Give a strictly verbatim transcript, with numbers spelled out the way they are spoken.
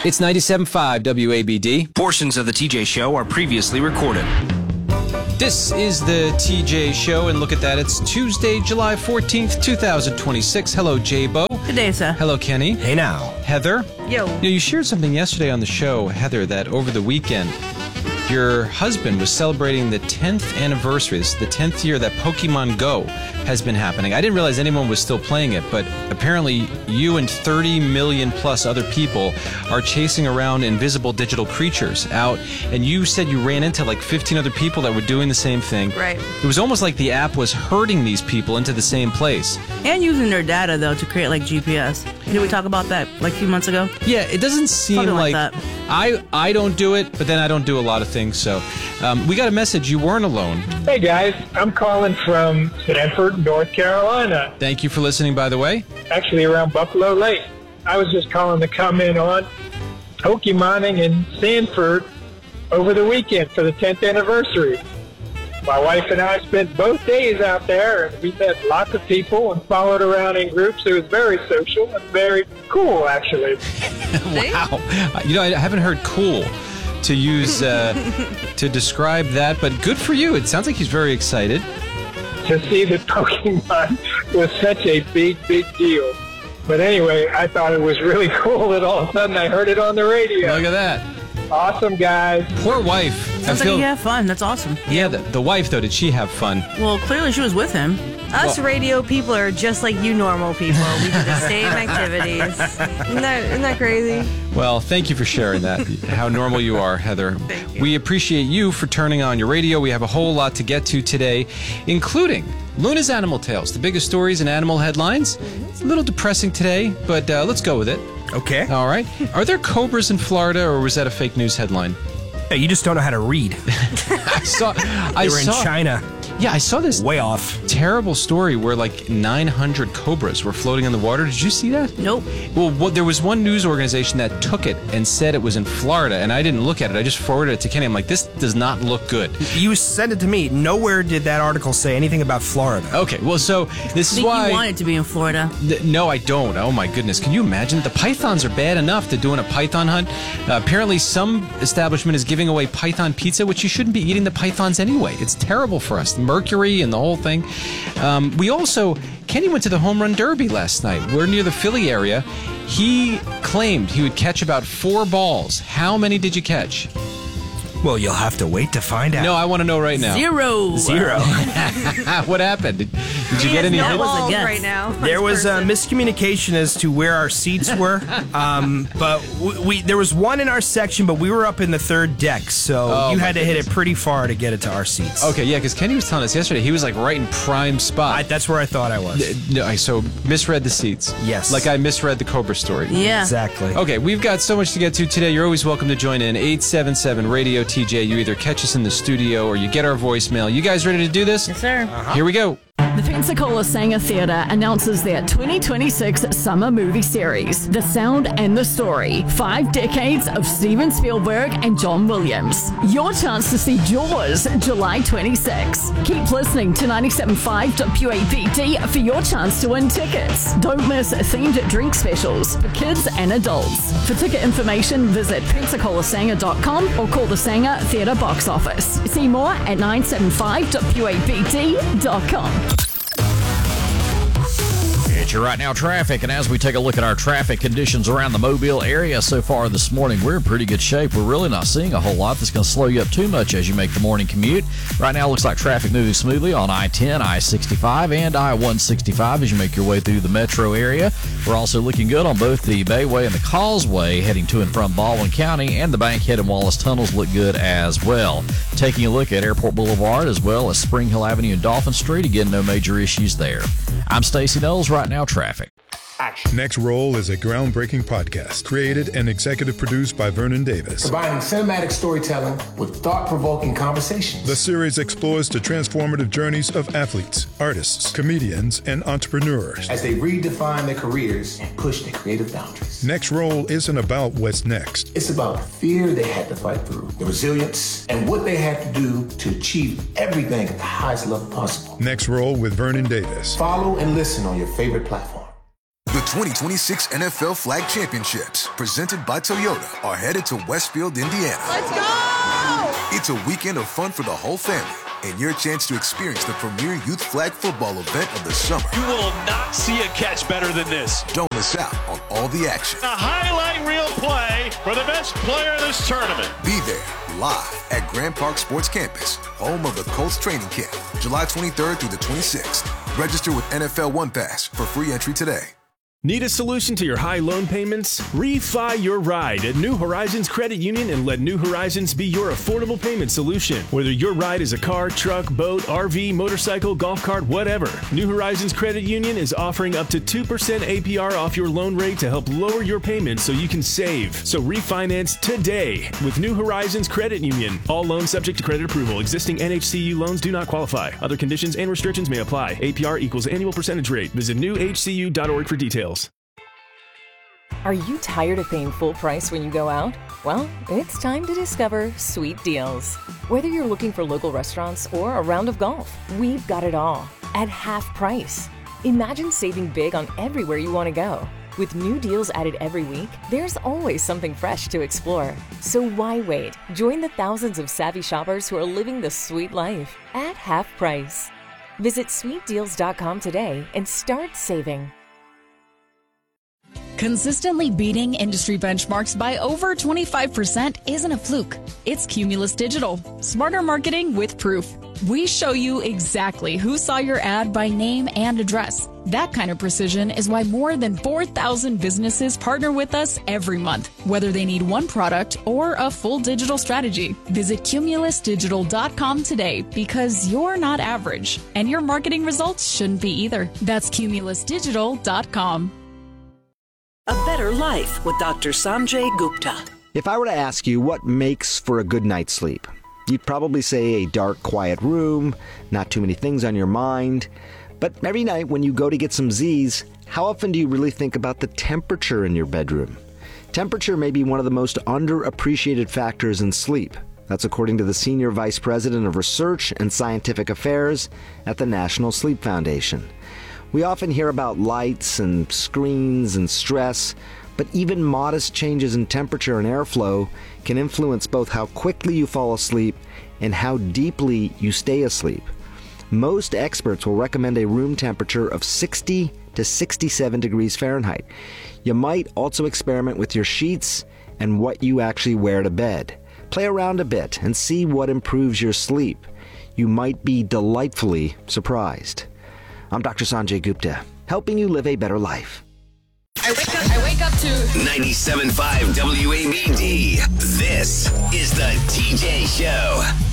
It's ninety-seven point five W A B D. Portions of the T J Show are previously recorded. This is the T J Show, and look at that. It's Tuesday, July fourteenth, twenty twenty-six. Hello, J-Bo. Good day, sir. Hello, Kenny. Hey now. Heather. Yo. You know, you shared something yesterday on the show, Heather, that over the weekend, your husband was celebrating the tenth anniversary. This is the tenth year that Pokemon Go has been happening. I didn't realize anyone was still playing it, but apparently you and thirty million plus other people are chasing around invisible digital creatures out, and you said you ran into like fifteen other people that were doing the same thing. Right. It was almost like the app was herding these people into the same place. And using their data, though, to create, like, G P S. Did we talk about that, like, a few months ago? Yeah, it doesn't seem Something like like... that. I, I don't do it, but then I don't do a lot of things, so... Um, we got a message. You weren't alone. Hey, guys. I'm calling from Sanford, North Carolina. Thank you for listening, by the way. Actually, around Buffalo Lake. I was just calling to comment on Pokemoning in Sanford over the weekend for the tenth anniversary. My wife and I spent both days out there, and we met lots of people and followed around in groups. It was very social and very cool, actually. Wow. You know, I haven't heard cool to use uh, to describe that, but good for you. It sounds like he's very excited. To see that Pokemon was such a big, big deal. But anyway, I thought it was really cool that all of a sudden I heard it on the radio. Look at that. Awesome, guys. Poor wife. Sounds I feel, like you have fun. That's awesome. Yeah, the, the wife, though, did she have fun? Well, clearly she was with him. Us Well- radio people are just like you normal people. We do the same activities. Isn't that, isn't that crazy? Well, thank you for sharing that, how normal you are, Heather. Thank you. We appreciate you for turning on your radio. We have a whole lot to get to today, including Luna's Animal Tales, the biggest stories and animal headlines. It's a little depressing today, but uh, let's go with it. Okay. All right. Are there cobras in Florida, or was that a fake news headline? Hey, you just don't know how to read. I saw. I They were in saw, China. Yeah, I saw this Way off. terrible story where like nine hundred cobras were floating in the water. Did you see that? Nope. Well, what, there was one news organization that took it and said it was in Florida, and I didn't look at it. I just forwarded it to Kenny. I'm like, this does not look good. You sent it to me. Nowhere did that article say anything about Florida. Okay, well, so this I is think why... you wanted to be in Florida. Th- No, I don't. Oh, my goodness. Can you imagine? The pythons are bad enough to doing a python hunt. Uh, apparently, some establishment is giving away python pizza, which you shouldn't be eating the pythons anyway. It's terrible for us. Mercury and the whole thing. Um, we also... Kenny went to the Home Run Derby last night. We're near the Philly area. He claimed he would catch about four balls. How many did you catch? Well, you'll have to wait to find out. No, I want to know right now. Zero. Zero. What happened? Did, did you He get has any no hits? was a balls guess. right now. There was uh, miscommunication as to where our seats were, um, but we, we there was one in our section, but we were up in the third deck, so Oh, you my had to hit it pretty far to get it to our seats. Okay, yeah, because Kenny was telling us yesterday he was like right in prime spot. I, that's where I thought I was. No, I so misread the seats. Yes. Like I misread the Cobra story. Yeah. Exactly. Okay, we've got so much to get to today. You're always welcome to join in. eight seven seven radio T J. You either catch us in the studio or you get our voicemail. You guys ready to do this? Yes, sir. Here we go. The Pensacola Sanger Theatre announces their twenty twenty-six summer movie series, The Sound and the Story, five decades of Steven Spielberg and John Williams. Your chance to see Jaws, July twenty-sixth. Keep listening to ninety-seven point five W A B D for your chance to win tickets. Don't miss themed drink specials for kids and adults. For ticket information, visit pensacola sanger dot com or call the Sanger Theatre box office. See more at nine seven five W A B D dot com. It's your Right Now traffic, and as we take a look at our traffic conditions around the Mobile area so far this morning, we're in pretty good shape. We're really not seeing a whole lot that's going to slow you up too much as you make the morning commute. Right now, it looks like traffic moving smoothly on I ten, I sixty-five, and I one sixty-five as you make your way through the metro area. We're also looking good on both the Bayway and the Causeway heading to and from Baldwin County, and the Bankhead and Wallace tunnels look good as well. Taking a look at Airport Boulevard as well as Spring Hill Avenue and Dolphin Street, again, no major issues there. I'm Stacey Knowles, Right Now Traffic. Next Roll is a groundbreaking podcast created and executive produced by Vernon Davis. Combining cinematic storytelling with thought-provoking conversations. The series explores the transformative journeys of athletes, artists, comedians, and entrepreneurs as they redefine their careers and push their creative boundaries. Next Roll isn't about what's next. It's about the fear they had to fight through, the resilience, and what they had to do to achieve everything at the highest level possible. Next Roll with Vernon Davis. Follow and listen on your favorite platform. The twenty twenty-six N F L Flag Championships, presented by Toyota, are headed to Westfield, Indiana. Let's go! It's a weekend of fun for the whole family and your chance to experience the premier youth flag football event of the summer. You will not see a catch better than this. Don't miss out on all the action. A highlight reel play for the best player in this tournament. Be there live at Grand Park Sports Campus, home of the Colts training camp, July twenty-third through the twenty-sixth. Register with N F L One Pass for free entry today. Need a solution to your high loan payments? Refi your ride at New Horizons Credit Union and let New Horizons be your affordable payment solution. Whether your ride is a car, truck, boat, R V, motorcycle, golf cart, whatever, New Horizons Credit Union is offering up to two percent A P R off your loan rate to help lower your payments so you can save. So refinance today with New Horizons Credit Union. All loans subject to credit approval. Existing N H C U loans do not qualify. Other conditions and restrictions may apply. A P R equals annual percentage rate. Visit new h c u dot org for details. Are you tired of paying full price when you go out? Well, it's time to discover Sweet Deals. Whether you're looking for local restaurants or a round of golf, we've got it all at half price. Imagine saving big on everywhere you want to go. With new deals added every week, there's always something fresh to explore. So why wait? Join the thousands of savvy shoppers who are living the sweet life at half price. Visit sweet deals dot com today and start saving. Consistently beating industry benchmarks by over twenty-five percent isn't a fluke. It's Cumulus Digital. Smarter marketing with proof. We show you exactly who saw your ad by name and address. That kind of precision is why more than four thousand businesses partner with us every month, whether they need one product or a full digital strategy. Visit cumulus digital dot com today because you're not average, and your marketing results shouldn't be either. That's cumulus digital dot com. A Better Life with Doctor Sanjay Gupta. If I were to ask you what makes for a good night's sleep, you'd probably say a dark, quiet room, not too many things on your mind. But every night when you go to get some Z's, how often do you really think about the temperature in your bedroom? Temperature may be one of the most underappreciated factors in sleep. That's according to the Senior Vice President of Research and Scientific Affairs at the National Sleep Foundation. We often hear about lights and screens and stress, but even modest changes in temperature and airflow can influence both how quickly you fall asleep and how deeply you stay asleep. Most experts will recommend a room temperature of sixty to sixty-seven degrees Fahrenheit. You might also experiment with your sheets and what you actually wear to bed. Play around a bit and see what improves your sleep. You might be delightfully surprised. I'm Doctor Sanjay Gupta, helping you live a better life. I wake up, I wake up to ninety-seven point five W A B D. This is the T J Show.